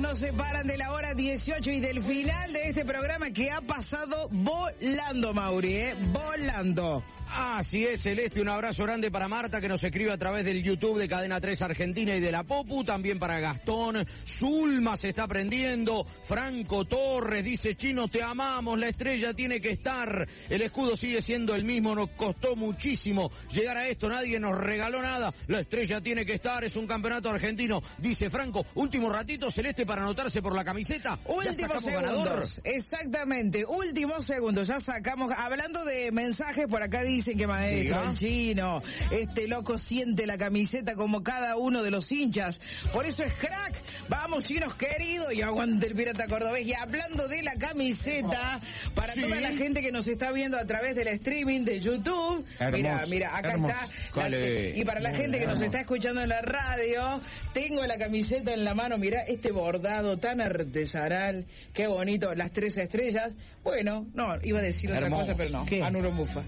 nos separan de la hora 18 y del final de este programa que ha pasado volando, Mauri, volando. Así es, Celeste, un abrazo grande para Marta que nos escribe a través del YouTube de Cadena 3 Argentina y de la Popu, también para Gastón, Zulma se está prendiendo, Franco Torres dice, Chino te amamos, la estrella tiene que estar, el escudo sigue siendo el mismo, nos costó muchísimo llegar a esto, nadie nos regaló nada, la estrella tiene que estar, es un campeonato argentino, dice Franco, último ratito, Celeste, para anotarse por la camiseta. Últimos segundos, exactamente, últimos segundos, ya sacamos, hablando de mensajes, por acá dicen que maestro, el Chino, este loco siente la camiseta como cada uno de los hinchas, por eso es crack, vamos Chinos queridos, y aguante el Pirata Cordobés, y hablando de la camiseta, para toda la gente que nos está viendo a través del streaming de YouTube, mira, acá está, y para la gente que nos está escuchando en la radio, tengo la camiseta en la mano, mira este bordado tan artesanal, qué bonito, las 3 estrellas, bueno, no, iba a decir otra cosa, pero no, Anulo Mufa.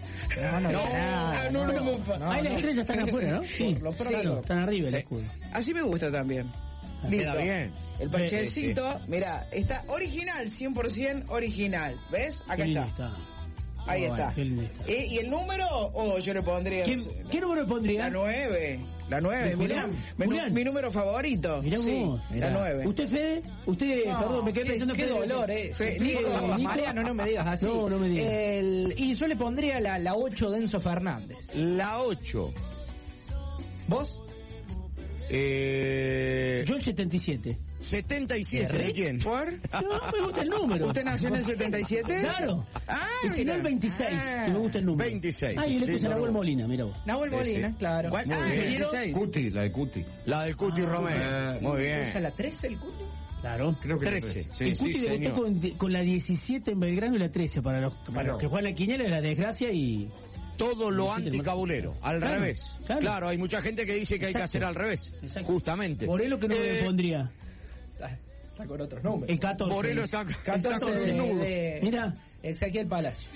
Anulo Mufa. Ahí las estrellas están afuera, ¿no? Sí, claro, están arriba el escudo. Así me gusta también. Queda bien. El parchecito, mira, está original, 100% original, ¿ves? Acá está. Ahí está. ¿Y el número? Yo le pondría... ¿Qué número le pondría? La 9. La 9, mirá. Mi número favorito. Mirá vos. La 9. ¿Usted, Fede? Perdón, me quedé pensando qué dolor, Nico, Mariano, no me digas así. No me digas. Y yo le pondría la 8 de Enzo Fernández. La 8. ¿Vos? Yo el 77. 77, ¿de quién? ¿Por? No, me gusta el número. ¿Usted nació en el 77? Claro. Y si no el 26, que me gusta el número. 26. Y le puse Nahuel Molina, mira vos. Nahuel Molina, claro. ¿Cuál? 26. Cuti, la de Cuti. La del Cuti Romero. Muy bien. ¿Usa la 13 el Cuti? Claro. Creo que 13. El Cuti debutó con la 17 en Belgrano y la 13 para los que juegan la quiniela, la desgracia y... Todo lo anticabulero, al revés. Claro, hay mucha gente que dice que hay que hacer al revés. Justamente. Morelo, que no me pondría. Está con otros nombres. El 14. Morelo está 14 con el nudo. Mira, Ezequiel Palacio.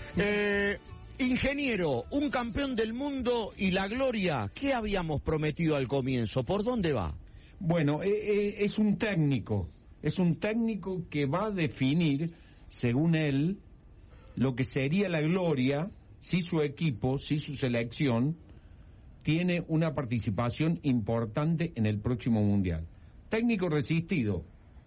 Ingeniero, un campeón del mundo y la gloria. ¿Qué habíamos prometido al comienzo? ¿Por dónde va? Bueno, es un técnico. Es un técnico que va a definir, según él, lo que sería la gloria si su equipo, si su selección tiene una participación importante en el próximo Mundial. Técnico resistido,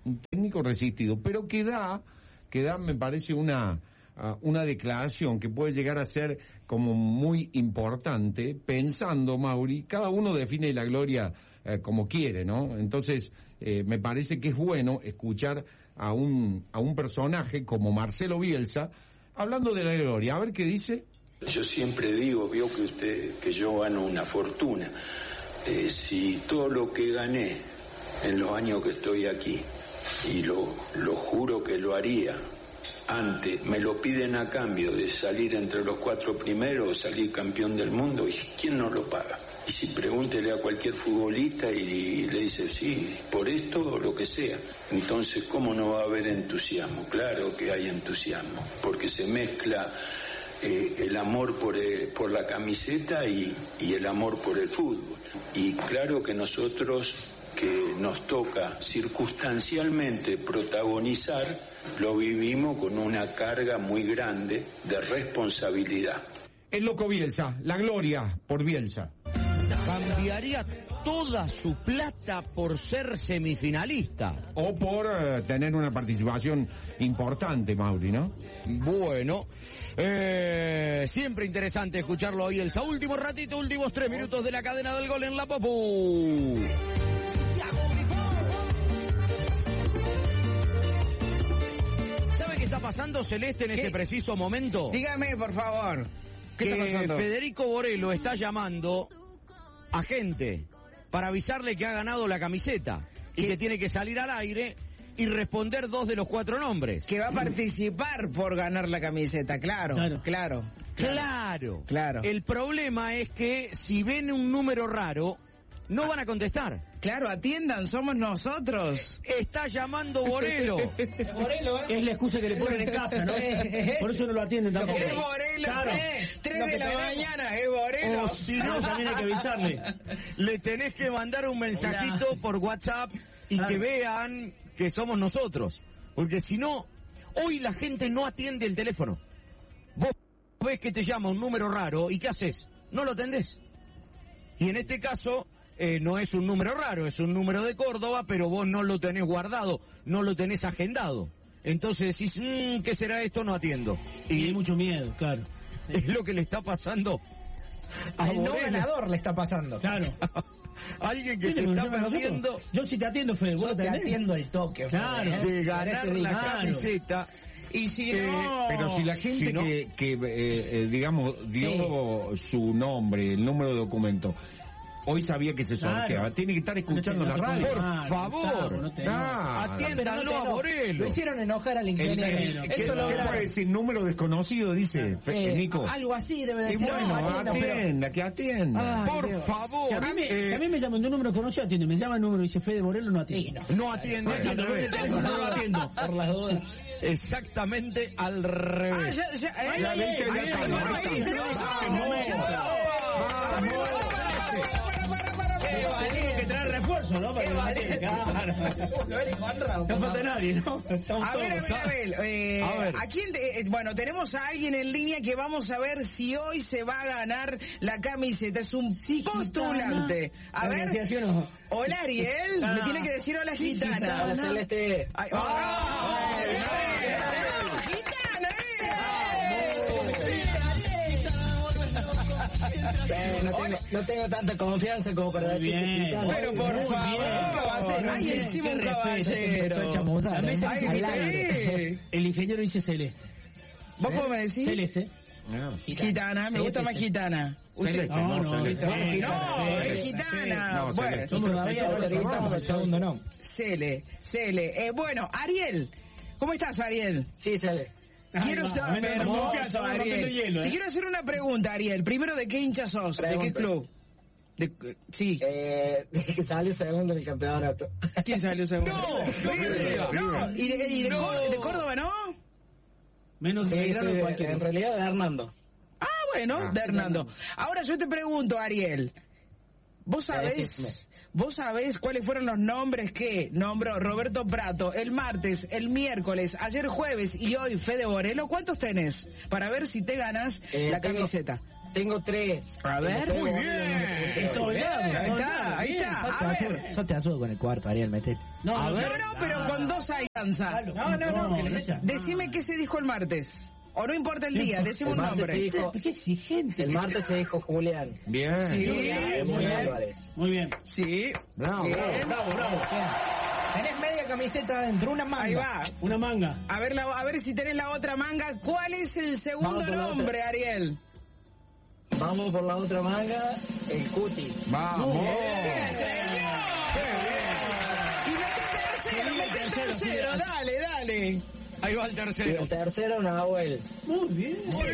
pero que da, me parece, una declaración que puede llegar a ser como muy importante, pensando, Mauri, cada uno define la gloria como quiere, ¿no? Entonces, me parece que es bueno escuchar a un personaje como Marcelo Bielsa hablando de la gloria. A ver qué dice. Yo siempre digo, vio que yo gano una fortuna. Si todo lo que gané en los años que estoy aquí, y lo juro que lo haría, antes me lo piden a cambio de salir entre los 4 primeros, salir campeón del mundo, ¿y quién no lo paga? Y si pregúntele a cualquier futbolista y le dice, sí, por esto o lo que sea. Entonces, ¿cómo no va a haber entusiasmo? Claro que hay entusiasmo, porque se mezcla el amor por la camiseta y el amor por el fútbol. Y claro que nosotros, que nos toca circunstancialmente protagonizar, lo vivimos con una carga muy grande de responsabilidad. El loco Bielsa, la gloria por Bielsa. Cambiaría toda su plata por ser semifinalista. O por tener una participación importante, Mauri, ¿no? Bueno, siempre interesante escucharlo hoy. El último ratito, últimos 3 minutos de la cadena del gol en la Popu. ¿Sabe qué está pasando, Celeste, en este preciso momento? Dígame, por favor. ¿Qué está pasando? Federico Borello está llamando a gente para avisarle que ha ganado la camiseta y que tiene que salir al aire y responder 2 de los 4 nombres. Que va a participar por ganar la camiseta, claro. El problema es que si ven un número raro, no van a contestar. Claro, atiendan, somos nosotros. Está llamando Borello. Es la excusa que le ponen en casa, ¿no? Por eso no lo atienden tampoco. Es Borello, claro. 3 de la mañana, es Borello. O si no, también hay que avisarle. Le tenés que mandar un mensajito por WhatsApp y que vean que somos nosotros. Porque si no, hoy la gente no atiende el teléfono. Vos ves que te llama un número raro y ¿qué haces? No lo atendés. Y en este caso, no es un número raro, es un número de Córdoba, pero vos no lo tenés guardado, no lo tenés agendado. Entonces decís, ¿qué será esto? No atiendo. Y hay mucho miedo, claro. Es lo que le está pasando a Al no Borelo. ganador le está pasando. Claro. Alguien que Sí, se me está llama a nosotros. perdiendo Yo sí te atiendo, Fede. ¿Vos Yo lo te atendés? atiendo el toque. Claro. Fede, de ¿eh? ganar Por eso la digo, Claro. camiseta. Y si no... Pero si la gente si no- digamos, dio su nombre, el número de documento, hoy sabía que se sorteaba, Claro. tiene que estar escuchando No te- la no te radio. puede- Por favor. no te- Ah, Atiéndanlo a Borelo. Lo hicieron enojar al ingeniero. ¿Qué Eso lo puede lograron. decir? Número desconocido, dice Nico. Algo así debe de Y ser. bueno, Atiendo, pero- atienda, que atienda. Por favor. Si a mí me llaman de un número conocido, atiende. Me llama el número y dice Fede Borelo, no atiende. Sí, No atiende. No atiendo, al no revés. atiendo, no lo atiendo. Por las dudas. Exactamente al Ah, revés. Ya ven que ya está, ¿no? ahí tenemos Tengo que traer refuerzo, ¿no? Para que lo atienda. Claro. No falta nadie, ¿no? Estamos A ver, todos. a ver. A ver. ¿A quién bueno, tenemos a alguien en línea que vamos a ver si hoy se va a ganar la camiseta. Es un postulante. A ver. ¿Sí o no? Hola, Ariel. Me tiene que decir hola, gitana. Hola, Celeste. Ay, ¡ay! ¡Gitana! No tengo tanta confianza como para decir que Bien. Quintana. Pero por Muy favor, bien. caballero. Ay, Bien, encima qué un respeto, caballero. empezó a chamuzar, La mesa Ay, dice al que aire. El ingeniero dice Celeste. ¿Vos cómo me decís? Celeste. Gitana, me Sí, gusta sí, más sí. gitana. Celeste, no, Celeste. No, es gitana. No, Bueno, Celeste. Todavía no le revisamos el segundo no. Cele. Bueno, Ariel. ¿Cómo estás, Ariel? Sí, Celeste. Quiero Ay, va, saber, venga, hermoso, vamos rompiendo Ariel. hielo, Te quiero hacer una pregunta, Ariel. Primero, ¿de qué hincha sos? ¿De qué Pregunta. club? Sí. Que salió segundo en el campeonato. ¿Quién salió segundo? No, River. No, ¿y de, No. de Córdoba no? Menos Sí, Belgrano sí, cualquiera. en realidad de Hernando. Ah, bueno, de Hernando. Ahora yo te pregunto, Ariel. Decime. ¿Vos sabés cuáles fueron los nombres que nombró Roberto Prato el martes, el miércoles, ayer jueves y hoy Fede Borelo? ¿Cuántos tenés? Para ver si te ganas la tengo- camiseta. Tengo 3. A ver. Muy bien. En todos lados, en Ahí todos está, lados. ahí Bien, está. falta A azul. ver. Yo te ayudo con el cuarto, Ariel, metete. No, A no, ver. No, pero con dos alcanza. No, que le meta. Decime qué se dijo el martes. O no importa el día, decime un El martes nombre. sí. Qué exigente. El martes se dijo Julián. Bien. Sí. Muy bien. Álvarez. Muy bien. Sí. Bravo, Bien. Bravo, bravo. Tenés media camiseta adentro, una manga. Ahí va. Una manga. A ver si tenés la otra manga. ¿Cuál es el segundo Vamos por la nombre, Ariel? Vamos por la otra manga, el Cuti. Vamos. Y mete tercero, dale. Ahí va el Y tercero. el tercero, Nahuel. Muy bien.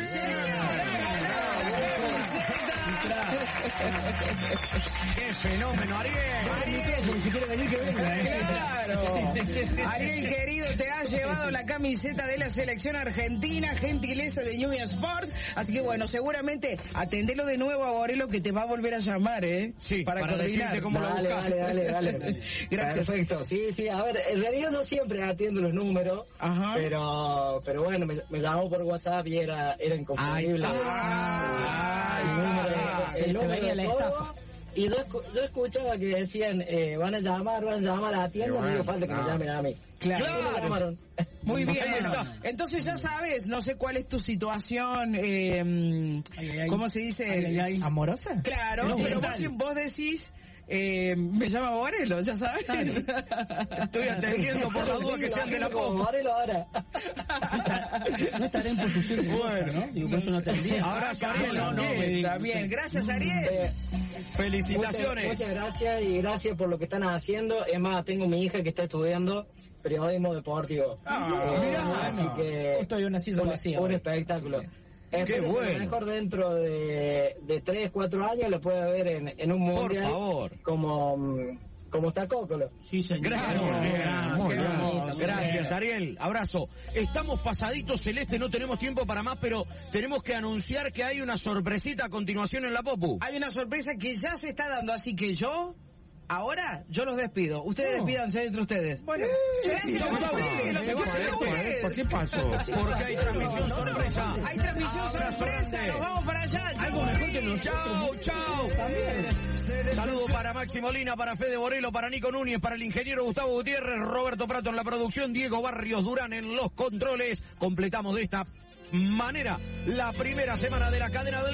Qué fenómeno, Ariel. Si quiere venir, que venga. Claro. Ariel, querido, te has llevado la camiseta de la selección argentina, gentileza de New Sport. Así que bueno, seguramente atendelo de nuevo a Borelo que te va a volver a llamar, ¿eh? Sí, para coordinar. decirte cómo lo Dale, buscas. dale. Gracias. Perfecto. Sí, a ver, en realidad yo siempre atiendo los números, Ajá. pero bueno, me llamó por WhatsApp y era inconfundible. El número de Córdoba. Y yo escuchaba que decían, van a llamar a la tienda, no digo falta que me llamen a mí. Claro. Y me llamaron. Muy bien, Ahí está. entonces ya sabes, no sé cuál es tu situación, ¿cómo se dice? ¿Amorosa? Claro, Sí, pero dale. vos decís, me llama Borelo, ya sabes. Estoy atendiendo por la duda que sean de la como popa. Varelo ahora. No estaré en posición de Bueno. ¿no? Digo, por eso no tendría. Abrazo, Ariel. No, Está bien, gracias Ariel. Felicitaciones. Muchas gracias y gracias por lo que están haciendo. Es más, tengo mi hija que está estudiando periodismo deportivo. mirá. Así que Justo hay una silla vacía. un espectáculo. Espero que bueno. a lo mejor dentro de 3, 4 años lo pueda ver en un Por mundial favor. como está Cócolo. Sí, señor. Gracias. Muy bien. Gracias, Ariel. Abrazo. Estamos pasaditos, Celeste, no tenemos tiempo para más, pero tenemos que anunciar que hay una sorpresita a continuación en la Popu. Hay una sorpresa que ya se está dando, así que yo Ahora yo los despido. Ustedes despídanse entre ustedes. Bueno, gracias a ustedes. ¿Por qué pasó? Porque hay transmisión sorpresa. Hay transmisión sorpresa. Nos vamos para allá. Algo mejor que nosotros. Chao. Saludos para Maxi Molina, para Fede Borelo, para Nico Núñez, para el ingeniero Gustavo Gutiérrez, Roberto Prato en la producción, Diego Barrios Durán en los controles. Completamos de esta manera la primera semana de la cadena del